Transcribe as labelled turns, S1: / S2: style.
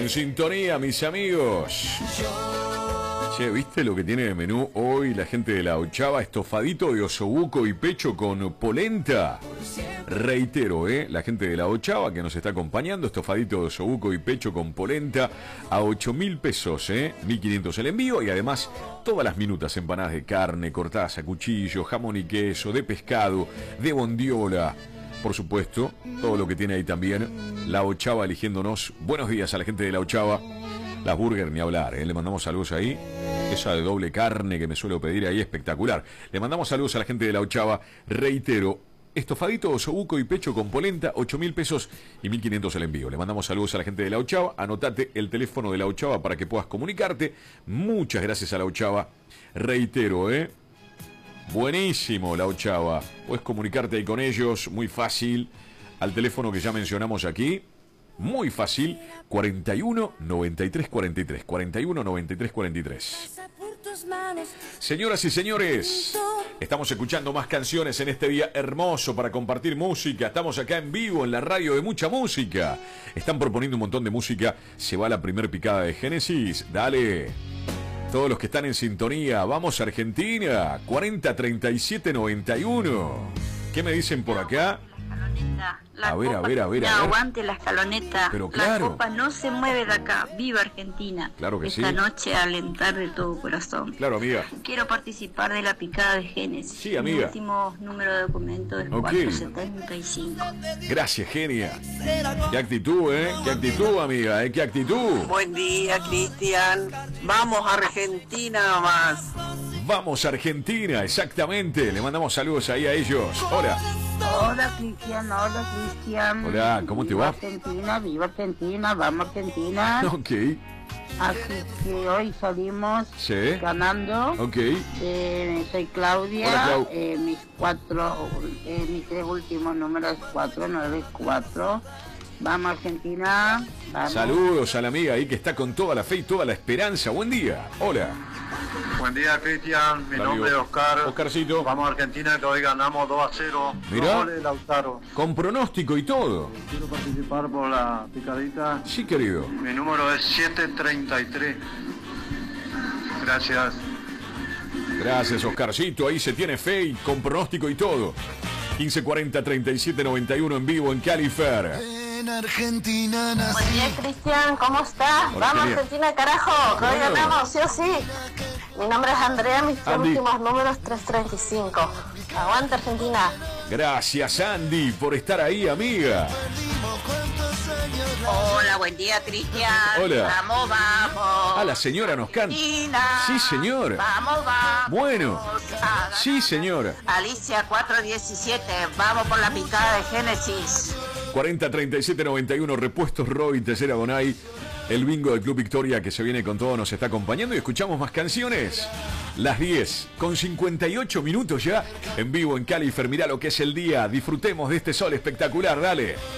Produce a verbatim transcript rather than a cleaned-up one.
S1: en sintonía, mis amigos. Che, ¿viste lo que tiene de menú hoy la gente de la Ochava? Estofadito de osobuco y pecho con polenta. Reitero, ¿eh? La gente de la Ochava que nos está acompañando. Estofadito de osobuco y pecho con polenta a ocho mil pesos, ¿eh? mil quinientos el envío. Y además todas las minutas empanadas de carne, cortadas a cuchillo, jamón y queso, de pescado, de bondiola. Por supuesto, todo lo que tiene ahí también la Ochava eligiéndonos. Buenos días a la gente de la Ochava. Las burgers ni hablar, ¿eh? Le mandamos saludos ahí. Esa de doble carne que me suelo pedir ahí, espectacular. Le mandamos saludos a la gente de la Ochava. Reitero, estofadito, osobuco y pecho con polenta, ocho mil pesos y mil quinientos el envío. Le mandamos saludos a la gente de la Ochava. Anotate el teléfono de la Ochava para que puedas comunicarte. Muchas gracias a la Ochava. Reitero, ¿eh? Buenísimo la Ochava. Puedes comunicarte ahí con ellos, muy fácil. Al teléfono que ya mencionamos aquí. Muy fácil, cuarenta y uno, noventa y tres, cuarenta y tres, cuarenta y uno, noventa y tres, cuarenta y tres. Señoras y señores, estamos escuchando más canciones en este día hermoso para compartir música. Estamos acá en vivo en la radio de mucha música. Están proponiendo un montón de música. Se va la primer picada de Génesis. Dale. Todos los que están en sintonía, vamos a Argentina. cuarenta, treinta y siete, noventa y uno. ¿Qué me dicen por acá?
S2: La
S1: a ver,
S2: copa,
S1: a ver, a ver, a
S2: no,
S1: ver.
S2: aguante la escaloneta.
S1: Pero claro.
S2: La copa no se mueve de acá. Viva Argentina.
S1: Claro que
S2: Esta
S1: sí.
S2: noche a alentar de todo corazón.
S1: Claro, amiga.
S2: Quiero participar de la picada de Génesis.
S1: Sí, amiga.
S2: Mi último número de documento es
S1: Ok.
S2: cuatrocientos setenta y cinco.
S1: Gracias, genia. Qué actitud, ¿eh? Qué actitud, amiga, ¿eh? Qué actitud.
S3: Buen día, Cristian. Vamos a Argentina nomás.
S1: Vamos a Argentina, exactamente. Le mandamos saludos ahí a ellos. Hola.
S4: Hola Cristian, hola Cristian.
S1: Hola, ¿cómo te va?
S4: Viva Argentina, viva Argentina, vamos Argentina.
S1: Ok.
S4: Así que hoy salimos
S1: Sí.
S4: ganando.
S1: Ok.
S4: Eh, soy Claudia.
S1: Hola, Clau.
S4: eh, mis cuatro, eh, mis tres últimos números cuatro nueve cuatro. Vamos Argentina. Vamos.
S1: Saludos a la amiga ahí que está con toda la fe y toda la esperanza. Buen día. Hola.
S5: Buen día, Cristian. Mi
S1: Hola,
S5: nombre
S1: amigo.
S5: es Oscar.
S1: Oscarcito.
S5: Vamos a Argentina, que hoy ganamos dos a cero.
S1: Mirá.
S5: Dos goles de Lautaro.
S1: Con pronóstico y todo.
S5: Quiero participar por la picadita.
S1: Sí, querido.
S5: Mi número es siete treinta y tres. Gracias.
S1: Gracias, Oscarcito. Ahí se tiene fe y con pronóstico y todo. quince cuarenta, treinta y siete, noventa y uno en vivo en Califer.
S6: En Argentina nací.
S7: Buen día, Cristian, ¿cómo estás?
S1: Hola,
S7: Vamos,
S1: querida.
S7: Argentina, carajo, que hoy
S1: Bueno.
S7: ganamos, sí o sí. Mi nombre es Andrea, mis tres
S1: Andy.
S7: últimos números, trescientos treinta y cinco. Aguanta, Argentina.
S1: Gracias, Andy, por estar ahí, amiga.
S3: Hola, buen día, Cristian.
S1: Hola.
S3: Vamos, vamos.
S1: Ah, la señora nos canta.
S3: Argentina.
S1: Sí, señor.
S3: Vamos, vamos.
S1: Bueno.
S3: a ganar.
S1: Sí, señora.
S3: Alicia cuatro diecisiete. Vamos por la picada de Génesis.
S1: cuarenta, treinta y siete, noventa y uno, repuestos Roy, tercera Bonai. El bingo del Club Victoria que se viene con todo nos está acompañando y escuchamos más canciones. Las diez, con cincuenta y ocho minutos ya, en vivo en Califer. Mirá lo que es el día. Disfrutemos de este sol espectacular, dale.